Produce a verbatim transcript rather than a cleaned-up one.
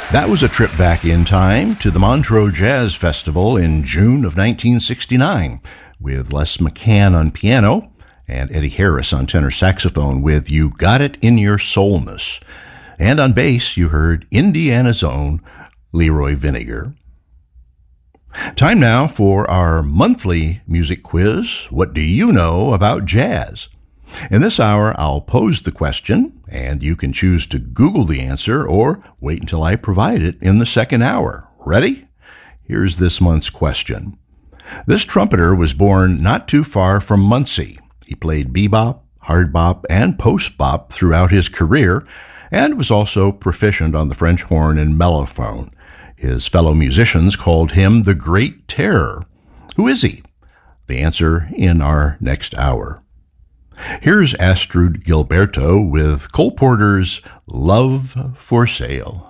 That was a trip back in time to the Montreux Jazz Festival in June of nineteen sixty-nine, with Les McCann on piano and Eddie Harris on tenor saxophone with You Got It in Your Soulness. And on bass, you heard Indiana's own Leroy Vinnegar. Time now for our monthly music quiz. What do you know about jazz? In this hour, I'll pose the question, and you can choose to Google the answer or wait until I provide it in the second hour. Ready? Here's this month's question. This trumpeter was born not too far from Muncie. He played bebop, hard bop, and post bop throughout his career, and was also proficient on the French horn and mellophone. His fellow musicians called him the Great Terror. Who is he? The answer in our next hour. Here's Astrud Gilberto with Cole Porter's Love for Sale.